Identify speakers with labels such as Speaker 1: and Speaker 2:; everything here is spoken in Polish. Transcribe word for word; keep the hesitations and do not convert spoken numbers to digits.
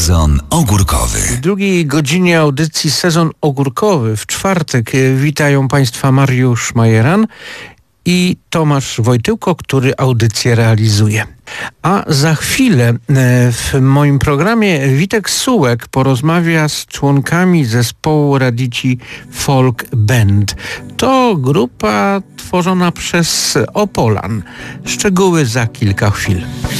Speaker 1: Sezon ogórkowy.
Speaker 2: W drugiej godzinie audycji Sezon ogórkowy w czwartek witają Państwa Mariusz Majeran i Tomasz Wojtyłko, który audycję realizuje. A za chwilę w moim programie Witek Sułek porozmawia z członkami zespołu Radici Folk Band. To grupa tworzona przez Opolan. Szczegóły za kilka chwil.